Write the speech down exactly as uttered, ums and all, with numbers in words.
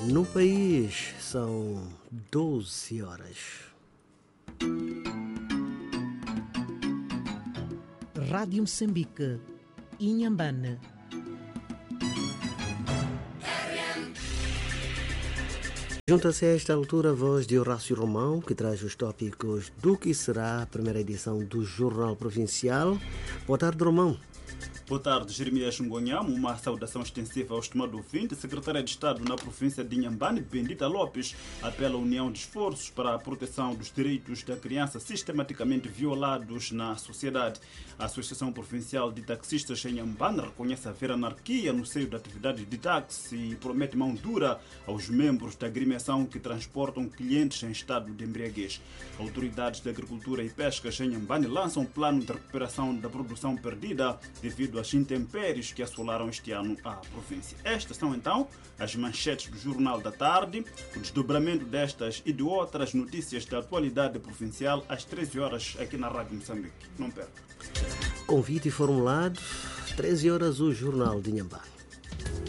No país são doze horas. Rádio Moçambique, Inhambane. Junta-se a esta altura a voz de Horácio Romão, que traz os tópicos do que será a primeira edição do Jornal Provincial. Boa tarde, Romão. Boa tarde, Jeremias Ngonhamo. Uma saudação extensiva ao estimado ouvinte. Secretária de Estado na província de Inhambane, Bendita Lopes, apela à união de esforços para a proteção dos direitos da criança sistematicamente violados na sociedade. A Associação Provincial de Taxistas em Inhambane reconhece haver anarquia no seio da atividade de táxi e promete mão dura aos membros da agremiação que transportam clientes em estado de embriaguez. Autoridades de Agricultura e Pescas em Inhambane lançam um plano de recuperação da produção perdida devido às intempéries que assolaram este ano a província. Estas são então as manchetes do Jornal da Tarde, o desdobramento destas e de outras notícias da atualidade provincial às treze horas aqui na Rádio Moçambique. Não perca. Convite formulado, treze horas, o Jornal de Inhambane.